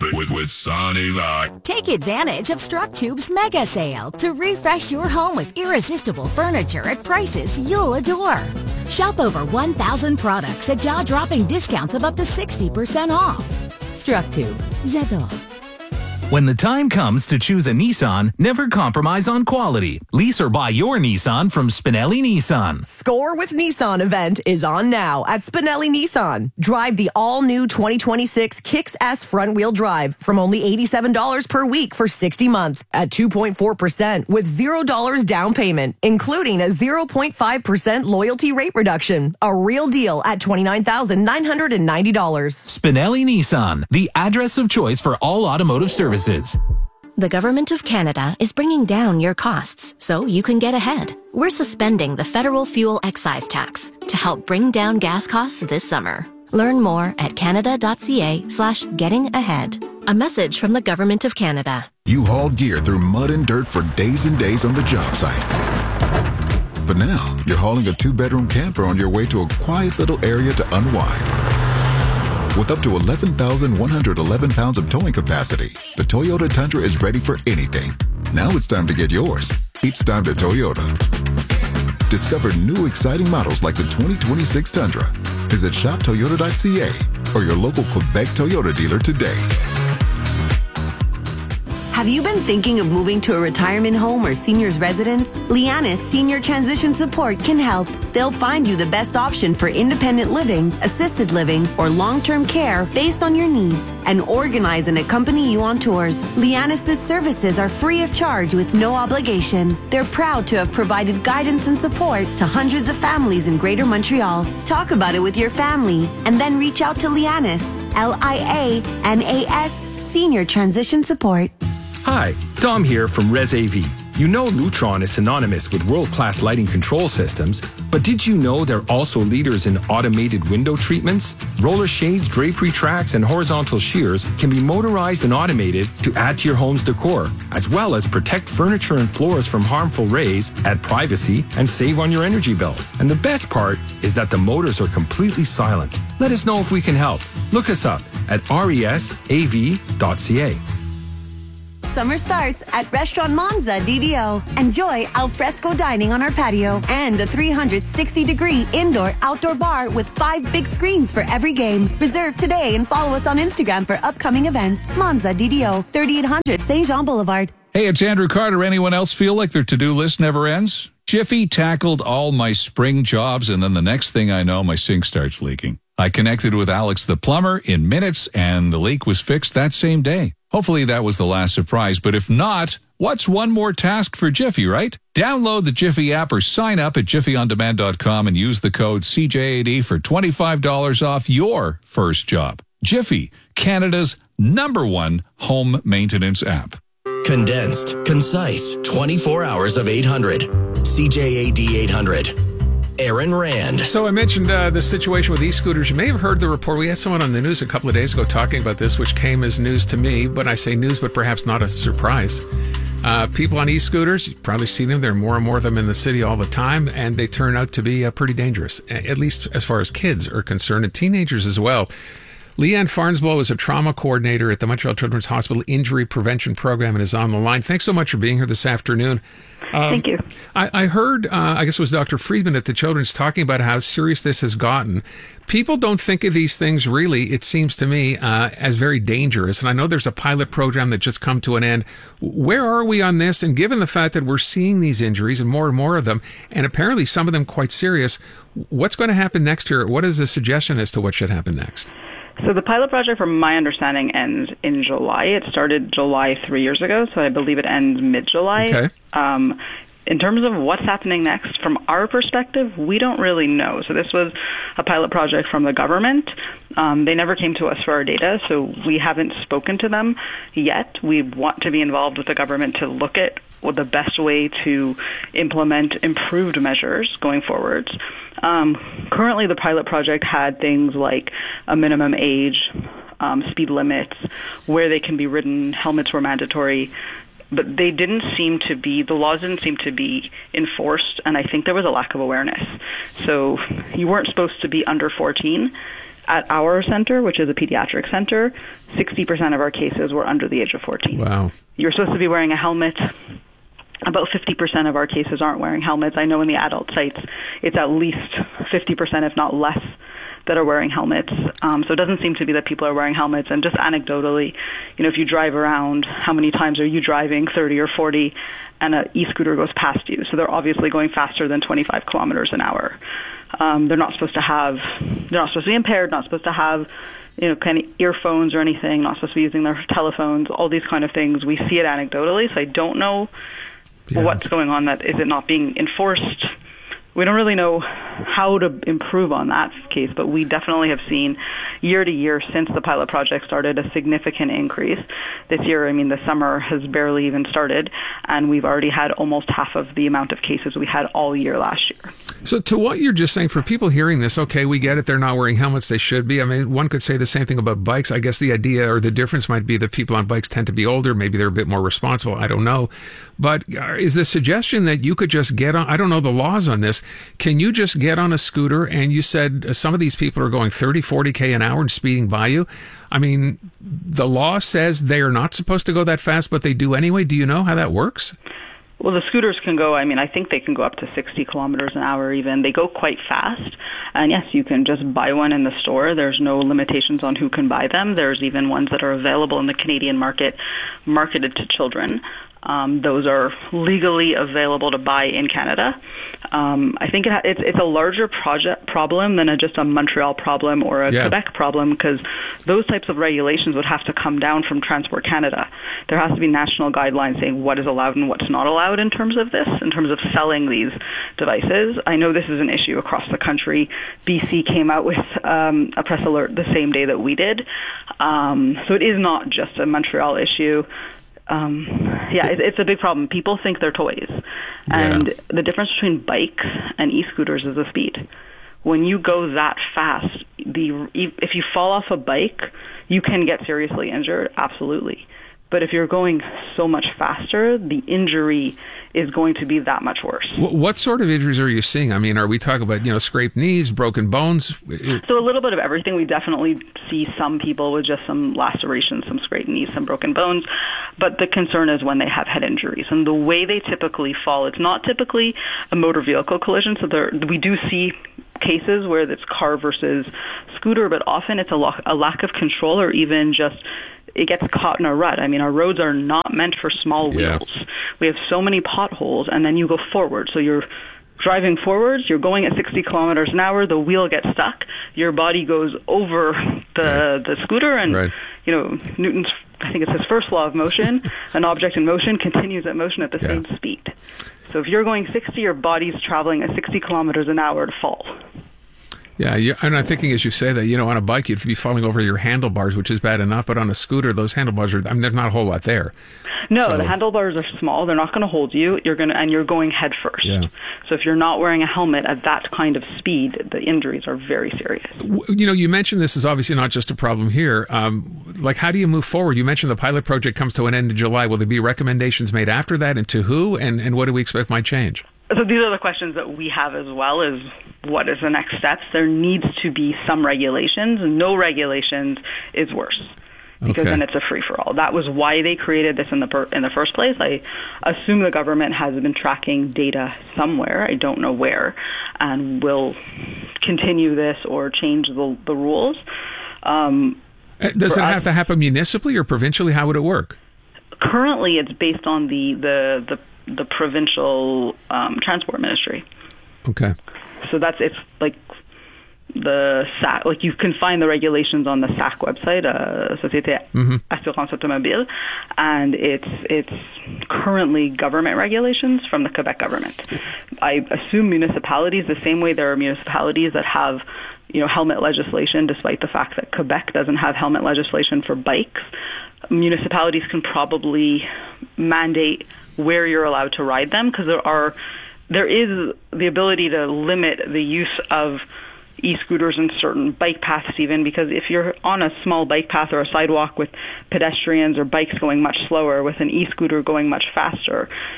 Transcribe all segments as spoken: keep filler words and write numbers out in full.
it with, with Sonny Lot. Take advantage of StrucTube's mega sale to refresh your home with irresistible furniture at prices you'll adore. Shop over one thousand products at jaw-dropping discounts of up to sixty percent off. StrucTube. J'adore. When the time comes to choose a Nissan, never compromise on quality. Lease or buy your Nissan from Spinelli Nissan. Score with Nissan event is on now at Spinelli Nissan. Drive the all-new twenty twenty-six Kicks S front-wheel drive from only eighty-seven dollars per week for sixty months at two point four percent with zero dollars down payment, including a zero point five percent loyalty rate reduction. A real deal at twenty-nine thousand nine hundred ninety dollars. Spinelli Nissan, the address of choice for all automotive services. The Government of Canada is bringing down your costs so you can get ahead. We're suspending the federal fuel excise tax to help bring down gas costs this summer. Learn more at canada.ca slash getting ahead. A message from the Government of Canada. You hauled gear through mud and dirt for days and days on the job site. But now you're hauling a two-bedroom camper on your way to a quiet little area to unwind. With up to eleven thousand one hundred eleven pounds of towing capacity, the Toyota Tundra is ready for anything. Now it's time to get yours. It's time to Toyota. Discover new exciting models like the twenty twenty-six Tundra. Visit shop toyota dot c a or your local Quebec Toyota dealer today. Have you been thinking of moving to a retirement home or senior's residence? Lianis Senior Transition Support can help. They'll find you the best option for independent living, assisted living, or long-term care based on your needs and organize and accompany you on tours. Lianis' services are free of charge with no obligation. They're proud to have provided guidance and support to hundreds of families in Greater Montreal. Talk about it with your family and then reach out to Lianis, L I A N A S, Senior Transition Support. Hi, Dom here from Res A V. You know Lutron is synonymous with world-class lighting control systems, but did you know they're also leaders in automated window treatments? Roller shades, drapery tracks, and horizontal shears can be motorized and automated to add to your home's decor, as well as protect furniture and floors from harmful rays, add privacy, and save on your energy bill. And the best part is that the motors are completely silent. Let us know if we can help. Look us up at resav dot c a. Summer starts at Restaurant Monza D D O. Enjoy al fresco dining on our patio and a three hundred sixty degree indoor-outdoor bar with five big screens for every game. Reserve today and follow us on Instagram for upcoming events. Monza D D O, thirty-eight hundred Saint Jean Boulevard. Hey, it's Andrew Carter. Anyone else feel like their to-do list never ends? Jiffy tackled all my spring jobs, and then the next thing I know, my sink starts leaking. I connected with Alex the plumber in minutes, and the leak was fixed that same day. Hopefully that was the last surprise, but if not, what's one more task for Jiffy, right? Download the Jiffy app or sign up at jiffy on demand dot com and use the code C J A D for twenty-five dollars off your first job. Jiffy, Canada's number one home maintenance app. Condensed, concise, twenty-four hours of eight hundred. C J A D eight hundred. Aaron Rand. So I mentioned uh, the situation with e-scooters. You may have heard the report. We had someone on the news a couple of days ago talking about this, which came as news to me. But I say news, but perhaps not a surprise. Uh, people on e-scooters, you've probably seen them. There are more and more of them in the city all the time, and they turn out to be uh, pretty dangerous, at least as far as kids are concerned, and teenagers as well. Leanne Farnsblow is a trauma coordinator at the Montreal Children's Hospital Injury Prevention Program and is on the line. Thanks so much for being here this afternoon. Um, Thank you. I, I heard, uh, I guess it was Doctor Friedman at the Children's talking about how serious this has gotten. People don't think of these things really, it seems to me, uh, as very dangerous. And I know there's a pilot program that just come to an end. Where are we on this? And given the fact that we're seeing these injuries and more and more of them, and apparently some of them quite serious, what's going to happen next year? What is the suggestion as to what should happen next? So the pilot project, from my understanding, ends in July. It started July three years ago, so I believe it ends mid-July. Okay. Um, in terms of what's happening next, from our perspective, we don't really know. So this was a pilot project from the government. Um, they never came to us for our data, so we haven't spoken to them yet. We want to be involved with the government to look at what the best way to implement improved measures going forwards. Um, currently, the pilot project had things like a minimum age, um, speed limits, where they can be ridden, helmets were mandatory, but they didn't seem to be, the laws didn't seem to be enforced, and I think there was a lack of awareness. So you weren't supposed to be under fourteen at our center, which is a pediatric center, sixty percent of our cases were under the age of fourteen. Wow. You're supposed to be wearing a helmet. About fifty percent of our cases aren't wearing helmets. I know in the adult sites, it's at least fifty percent, if not less, that are wearing helmets. Um, so it doesn't seem to be that people are wearing helmets. And just anecdotally, you know, if you drive around, how many times are you driving thirty or forty and an e-scooter goes past you? So they're obviously going faster than twenty-five kilometers an hour. Um, they're not supposed to have, they're not supposed to be impaired, not supposed to have, you know, kind of earphones or anything, not supposed to be using their telephones, all these kind of things. We see it anecdotally, so I don't know yeah. what's going on. That is it not being enforced? We don't really know how to improve on that case, but we definitely have seen year to year since the pilot project started a significant increase. This year, I mean, the summer has barely even started, and we've already had almost half of the amount of cases we had all year last year. So to what you're just saying, for people hearing this, okay, we get it, they're not wearing helmets, they should be. I mean, one could say the same thing about bikes. I guess the idea or the difference might be that people on bikes tend to be older, maybe they're a bit more responsible, I don't know. But is the suggestion that you could just get on, I don't know the laws on this, can you just get on a scooter and you said some of these people are going thirty, forty K an hour and speeding by you? I mean, the law says they are not supposed to go that fast, but they do anyway. Do you know how that works? Well, the scooters can go, I mean, I think they can go up to sixty kilometers an hour even. They go quite fast. And yes, you can just buy one in the store. There's no limitations on who can buy them. There's even ones that are available in the Canadian market marketed to children. Um, those are legally available to buy in Canada. Um, I think it ha- it's, it's a larger project problem than a, just a Montreal problem or a yeah. Quebec problem, because those types of regulations would have to come down from Transport Canada. There has to be national guidelines saying what is allowed and what's not allowed in terms of this, in terms of selling these devices. I know this is an issue across the country. B C came out with um, a press alert the same day that we did. Um, so it is not just a Montreal issue. Um, yeah, it, it's a big problem. People think they're toys. And yeah. the difference between bikes and e-scooters is the speed. When you go that fast, the if you fall off a bike, you can get seriously injured, absolutely. But if you're going so much faster, the injury is going to be that much worse. What sort of injuries are you seeing? I mean, are we talking about, you know, scraped knees, broken bones? So a little bit of everything. We definitely see some people with just some lacerations, some scraped knees, some broken bones. But the concern is when they have head injuries. And the way they typically fall, it's not typically a motor vehicle collision. So there, we do see cases where it's car versus scooter, but often it's a, lo- a lack of control, or even just it gets caught in a rut. I mean, our roads are not meant for small wheels. Yeah. We have so many potholes, and then you go forward. So you're driving forwards, you're going at sixty kilometers an hour, the wheel gets stuck, your body goes over the right. the scooter, and, right. you know, Newton's, I think it's his first law of motion, an object in motion continues at motion at the yeah. same speed. So if you're going sixty, your body's traveling at sixty kilometers an hour to fall. Yeah, you, and I'm thinking as you say that, you know, on a bike you'd be falling over your handlebars, which is bad enough, but on a scooter, those handlebars are, I mean, there's not a whole lot there. No, so, the handlebars are small. They're not going to hold you. You're going to, and you're going head first. Yeah. So if you're not wearing a helmet at that kind of speed, the injuries are very serious. You know, you mentioned this is obviously not just a problem here. Um, like, how do you move forward? You mentioned the pilot project comes to an end in July. Will there be recommendations made after that, and to who, and, and what do we expect might change? So these are the questions that we have as well, is what is the next steps? There needs to be some regulations. No regulations is worse, because okay. then it's a free-for-all. That was why they created this in the per- in the first place. I assume the government has been tracking data somewhere. I don't know where, and will continue this or change the, the rules. Um, Does it us, have to happen municipally or provincially? How would it work? Currently, it's based on the the the the provincial um, transport ministry. Okay. So that's, it's like the S A C, like you can find the regulations on the S A C website, uh, Société mm-hmm. Assurance Automobile, and it's it's currently government regulations from the Quebec government. I assume municipalities, the same way there are municipalities that have, you know, helmet legislation, despite the fact that Quebec doesn't have helmet legislation for bikes, municipalities can probably mandate where you're allowed to ride them, because there are there is the ability to limit the use of e-scooters in certain bike paths, even, because if you're on a small bike path or a sidewalk with pedestrians or bikes going much slower, with an e-scooter going much faster,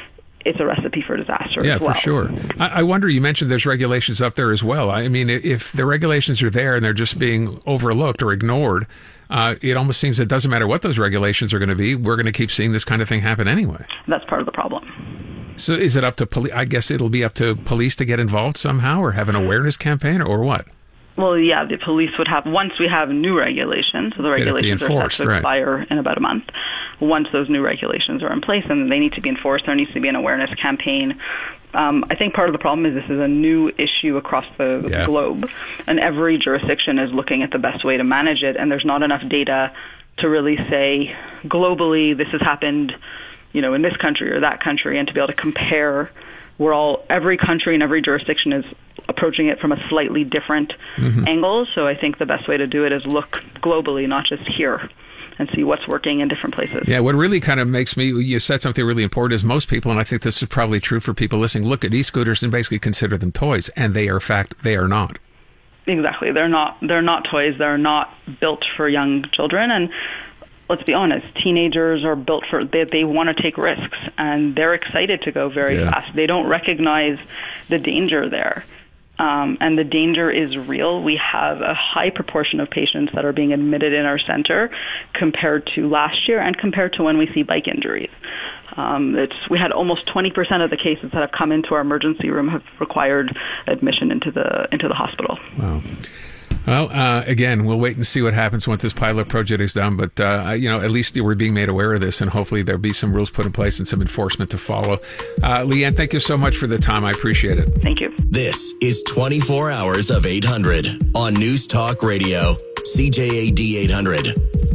it's a recipe for disaster Yeah, as well. for sure. I, I wonder, you mentioned there's regulations up there as well. I mean, if the regulations are there and they're just being overlooked or ignored, uh, it almost seems it doesn't matter what those regulations are going to be. We're going to keep seeing this kind of thing happen anyway. That's part of the problem. So is it up to police? I guess it'll be up to police to get involved somehow or have an awareness campaign or what? Well, yeah, the police would have, once we have new regulations, so the regulations are set to expire right. in about a month. Once those new regulations are in place and they need to be enforced, there needs to be an awareness campaign. Um, I think part of the problem is this is a new issue across the yeah. globe, and every jurisdiction is looking at the best way to manage it, and there's not enough data to really say, globally, this has happened, you know, in this country or that country, and to be able to compare. We're all, every country and every jurisdiction is approaching it from a slightly different mm-hmm. angle. So I think the best way to do it is look globally, not just here, and see what's working in different places. Yeah, what really kind of makes me, you said something really important, is most people, and I think this is probably true for people listening, look at e-scooters and basically consider them toys, and they are, in fact, they are not. Exactly. They're not, they're not toys. They're not built for young children. And let's be honest, teenagers are built for, they, they want to take risks, and they're excited to go very yeah. fast. They don't recognize the danger there. Um, and the danger is real. We have a high proportion of patients that are being admitted in our center compared to last year and compared to when we see bike injuries. Um, it's, we had almost twenty percent of the cases that have come into our emergency room have required admission into the into the hospital. Wow. Well, uh, again, we'll wait and see what happens once this pilot project is done. But, uh, you know, at least we're being made aware of this, and hopefully there'll be some rules put in place and some enforcement to follow. Uh, Leanne, thank you so much for the time. I appreciate it. Thank you. This is twenty-four hours of eight hundred on News Talk Radio, C J A D eight hundred.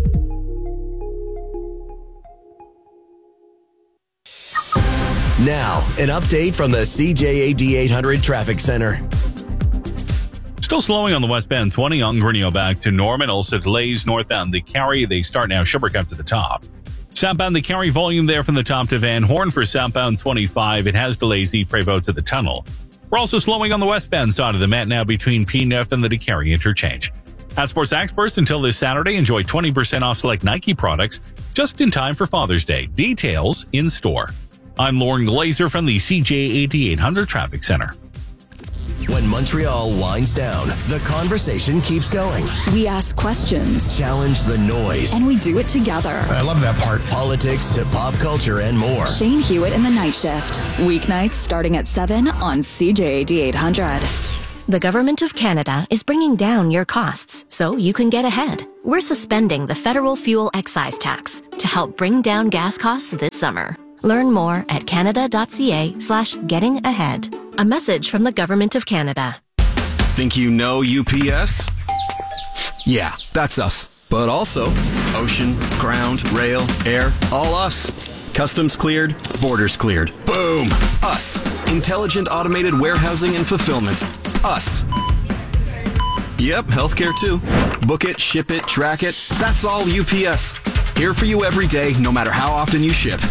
Now, an update from the C J A D eight hundred Traffic Center. Still slowing on the westbound twenty on Grinio back to Norman. Also delays northbound the Cary. They start now Sherbrooke up to the top. Southbound the Cary volume there from the top to Van Horn for southbound twenty-five. It has delays the Prévost to the tunnel. We're also slowing on the westbound side of the Met now between P N F and the DeCary interchange. At Sports Experts until this Saturday, enjoy twenty percent off select Nike products just in time for Father's Day. Details in store. I'm Lauren Glazer from the C J A D eight hundred Traffic Center. When Montreal winds down, the conversation keeps going. We ask questions, challenge the noise, and we do it together. I love that part. Politics to pop culture and more. Shane Hewitt in the Night Shift. Weeknights starting at seven on C J A D eight hundred. The Government of Canada is bringing down your costs so you can get ahead. We're suspending the federal fuel excise tax to help bring down gas costs this summer. Learn more at canada.ca slash getting ahead. A message from the Government of Canada. Think you know U P S? Yeah, that's us. But also ocean, ground, rail, air, all us. Customs cleared, borders cleared. Boom! Us. Intelligent automated warehousing and fulfillment. Us. Yep, healthcare too. Book it, ship it, track it. That's all U P S. Here for you every day, no matter how often you ship.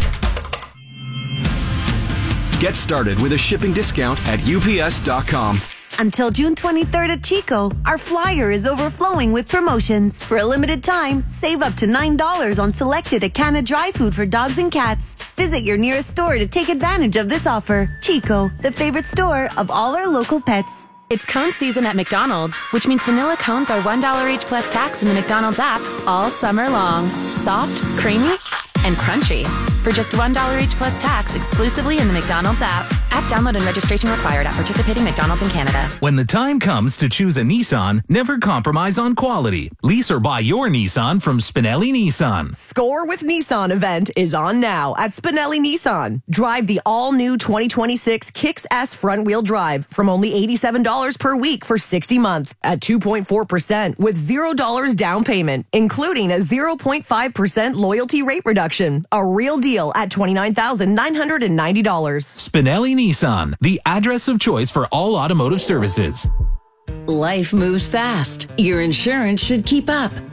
Get started with a shipping discount at U P S dot com. Until June twenty-third at Chico, our flyer is overflowing with promotions. For a limited time, save up to nine dollars on selected Acana dry food for dogs and cats. Visit your nearest store to take advantage of this offer. Chico, the favorite store of all our local pets. It's cone season at McDonald's, which means vanilla cones are one dollar each plus tax in the McDonald's app all summer long. Soft, creamy, and crunchy. For just one dollar each plus tax exclusively in the McDonald's app. App download and registration required at participating McDonald's in Canada. When the time comes to choose a Nissan, never compromise on quality. Lease or buy your Nissan from Spinelli Nissan. Score with Nissan event is on now at Spinelli Nissan. Drive the all-new twenty twenty-six Kicks S front-wheel drive from only eighty-seven dollars per week for sixty months at two point four percent with zero dollars down payment, including a zero point five percent loyalty rate reduction. A real deal at twenty-nine thousand nine hundred ninety dollars. Spinelli Nissan, the address of choice for all automotive services. Life moves fast. Your insurance should keep up.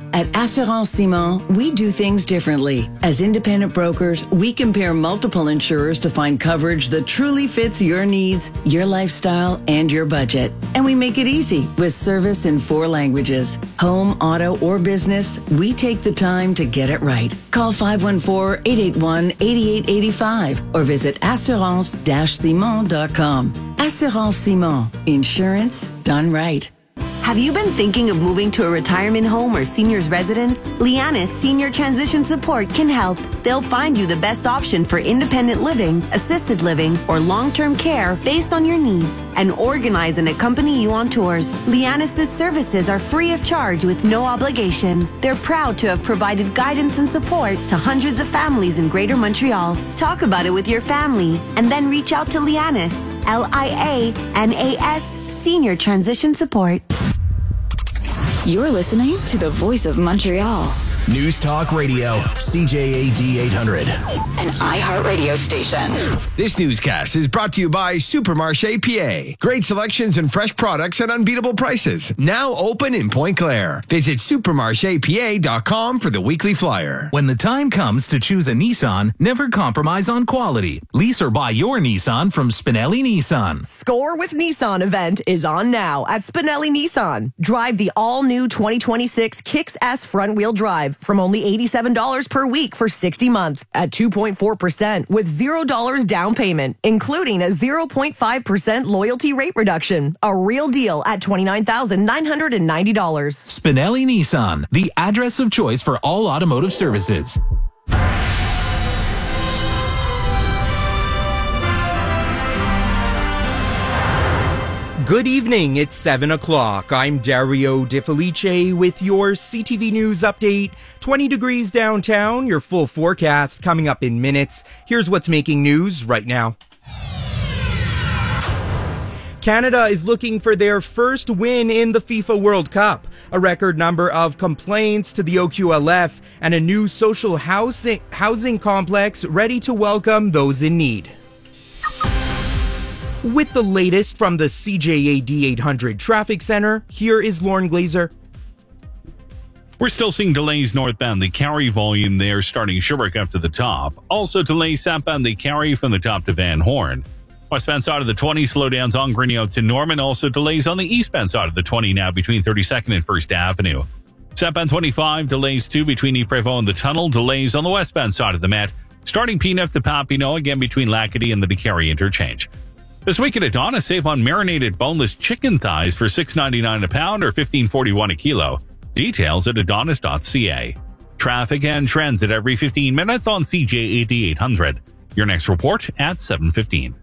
At Assurance Simon, we do things differently. As independent brokers, we compare multiple insurers to find coverage that truly fits your needs, your lifestyle, and your budget. And we make it easy with service in four languages. Home, auto, or business, we take the time to get it right. Call five one four, eight eight one, eight eight eight five or visit assurance dash simon dot com. Assurance Simon. Insurance done right. Have you been thinking of moving to a retirement home or senior's residence? Lianis Senior Transition Support can help. They'll find you the best option for independent living, assisted living, or long-term care based on your needs and organize and accompany you on tours. Lianis' services are free of charge with no obligation. They're proud to have provided guidance and support to hundreds of families in Greater Montreal. Talk about it with your family and then reach out to Lianis, L I A N A S, Senior Transition Support. You're listening to the voice of Montreal. News Talk Radio, C J A D eight hundred. An iHeartRadio station. This newscast is brought to you by Supermarché P A. Great selections and fresh products at unbeatable prices. Now open in Point Claire. Visit supermarché p a dot com for the weekly flyer. When the time comes to choose a Nissan, never compromise on quality. Lease or buy your Nissan from Spinelli Nissan. Score with Nissan event is on now at Spinelli Nissan. Drive the all-new twenty twenty-six Kicks S front-wheel drive from only eighty-seven dollars per week for sixty months at two point four percent with zero dollars down payment, including a zero point five percent loyalty rate reduction. A real deal at twenty-nine thousand nine hundred ninety dollars. Spinelli Nissan, the address of choice for all automotive services. Good evening, it's seven o'clock. I'm Dario De Felice with your C T V News update. twenty degrees downtown, your full forecast coming up in minutes. Here's what's making news right now. Canada is looking for their first win in the FIFA World Cup. A record number of complaints to the O Q L F and a new social housing, housing complex ready to welcome those in need. With the latest from the C J A D eight hundred Traffic Center, here is Lauren Glazer. We're still seeing delays northbound. The carry volume there starting Sherbrooke up to the top. Also delays southbound the carry from the top to Van Horn. Westbound side of the twenty, slowdowns on Greenio to Norman. Also delays on the eastbound side of the twenty now between thirty-second and First Avenue. Southbound twenty-five, delays too between Ypres and the tunnel. Delays on the westbound side of the Met. Starting P N F to Papineau, again between Lacadie and the DeCarry interchange. This week at Adonis, save on marinated boneless chicken thighs for six ninety-nine a pound or fifteen forty-one a kilo. Details at adonis dot c a. Traffic and trends at every fifteen minutes on C J A D eight hundred. Your next report at seven fifteen.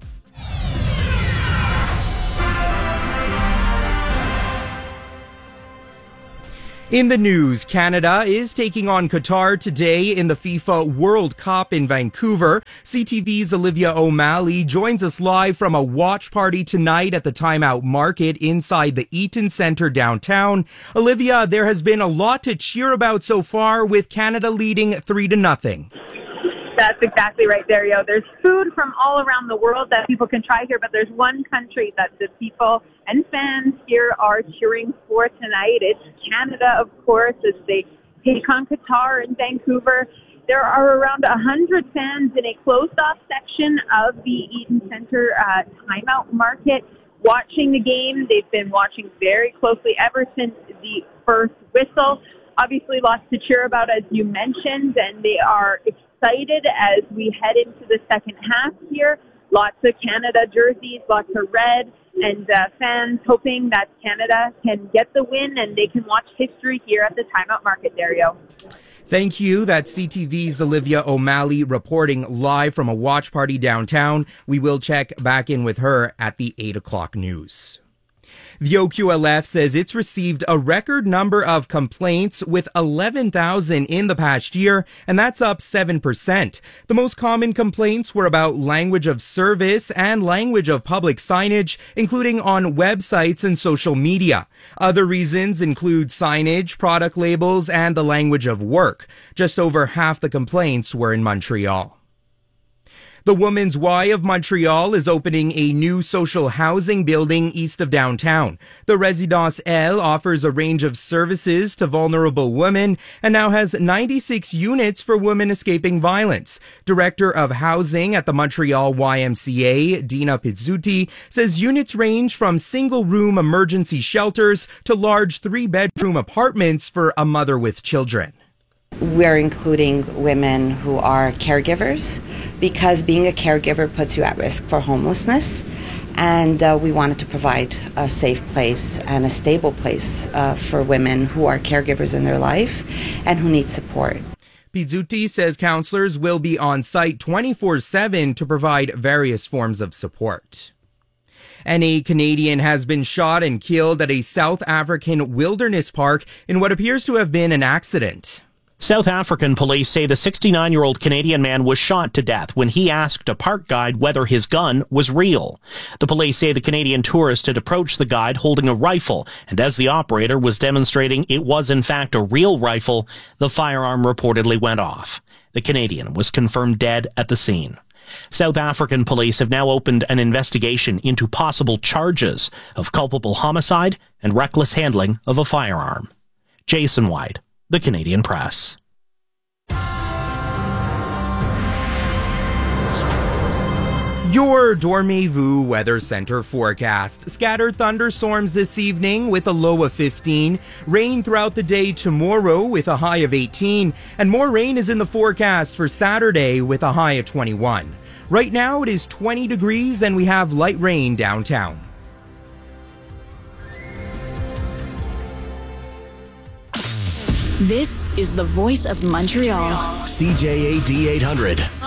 In the news, Canada is taking on Qatar today in the FIFA World Cup in Vancouver. C T V's Olivia O'Malley joins us live from a watch party tonight at the Time Out Market inside the Eaton Centre downtown. Olivia, there has been a lot to cheer about so far with Canada leading three to nothing. That's exactly right, Dario. There's food from all around the world that people can try here, but there's one country that the people and fans here are cheering for tonight. It's Canada, of course, as they take on Qatar in Vancouver. There are around one hundred fans in a closed-off section of the Eaton Centre uh, Timeout Market watching the game. They've been watching very closely ever since the first whistle. Obviously, lots to cheer about, as you mentioned, and they are excited as we head into the second half here. Lots of Canada jerseys, lots of red, and uh, fans hoping that Canada can get the win and they can watch history here at the Timeout Market, Dario. Thank you. That's C T V's Olivia O'Malley reporting live from a watch party downtown. We will check back in with her at the eight o'clock news. The O Q L F says it's received a record number of complaints with eleven thousand in the past year, and that's up seven percent. The most common complaints were about language of service and language of public signage, including on websites and social media. Other reasons include signage, product labels, and the language of work. Just over half the complaints were in Montreal. The Women's Y of Montreal is opening a new social housing building east of downtown. The Résidence L offers a range of services to vulnerable women and now has ninety-six units for women escaping violence. Director of Housing at the Montreal Y M C A, Dina Pizzuti, says units range from single-room emergency shelters to large three-bedroom apartments for a mother with children. We're including women who are caregivers because being a caregiver puts you at risk for homelessness, and uh, we wanted to provide a safe place and a stable place uh, for women who are caregivers in their life and who need support. Pizzuti says counselors will be on site twenty-four seven to provide various forms of support. And a Canadian has been shot and killed at a South African wilderness park in what appears to have been an accident. South African police say the sixty-nine-year-old Canadian man was shot to death when he asked a park guide whether his gun was real. The police say the Canadian tourist had approached the guide holding a rifle, and as the operator was demonstrating it was in fact a real rifle, the firearm reportedly went off. The Canadian was confirmed dead at the scene. South African police have now opened an investigation into possible charges of culpable homicide and reckless handling of a firearm. Jason White, The Canadian Press. Your Dormez-vous Weather Center forecast. Scattered thunderstorms this evening with a low of fifteen. Rain throughout the day tomorrow with a high of eighteen. And more rain is in the forecast for Saturday with a high of twenty-one. Right now it is twenty degrees and we have light rain downtown. This is the voice of Montreal. C J A D eight hundred.